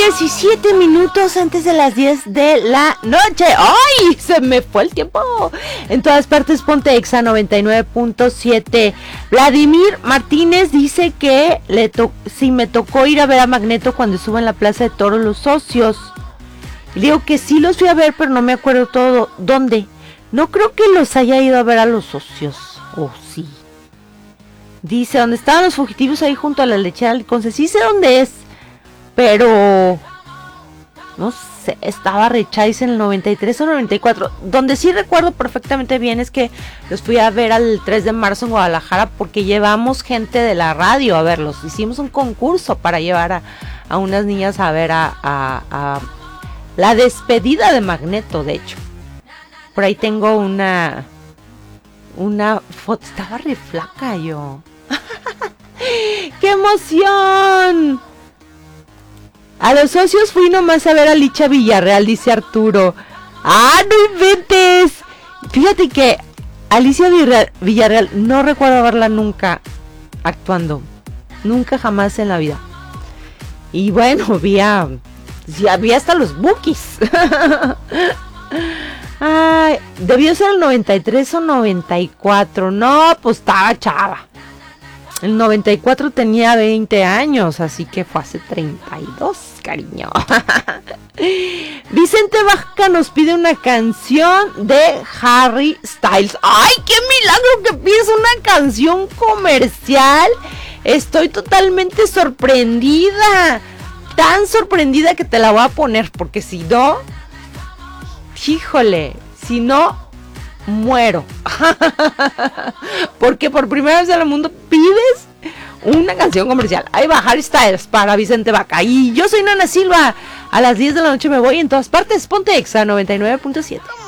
17 minutos antes de las 10 de la noche. ¡Ay! Se me fue el tiempo. En todas partes, ponte Exa 99.7. Vladimir Martínez dice que si me tocó ir a ver a Magneto cuando estuvo en la Plaza de Toros Los Socios. Y digo que sí los fui a ver, pero no me acuerdo todo. ¿Dónde? No creo que los haya ido a ver a Los Socios. ¿O sí? Dice, ¿dónde estaban los fugitivos? Ahí junto a la lechera Liconce. Sí sé dónde es, pero no sé, estaba Rechais en el 93 o 94. Donde sí recuerdo perfectamente bien es que los fui a ver al 3 de marzo en Guadalajara, porque llevamos gente de la radio a verlos. Hicimos un concurso para llevar a unas niñas a ver a la despedida de Magneto, de hecho. Por ahí tengo una foto. Estaba re flaca yo. ¡Qué emoción! A Los Socios fui nomás a ver a Licha Villarreal, dice Arturo. ¡Ah, no inventes! Fíjate que Alicia Villarreal no recuerdo verla nunca actuando. Nunca, jamás en la vida. Y bueno, había hasta los Bookies. Ay, debió ser el 93 o 94. No, pues estaba chava. El 94 tenía 20 años, así que fue hace 32, cariño. Vicente Vaca nos pide una canción de Harry Styles. ¡Ay, qué milagro que pides una canción comercial! Estoy totalmente sorprendida. Tan sorprendida que te la voy a poner, porque si no... Híjole, si no, muero. Porque por primera vez en el mundo pides una canción comercial. Ahí va Harry Styles para Vicente Vaca. Y yo soy Nana Silva. A las 10 de la noche me voy. En todas partes, ponte Exa 99.7.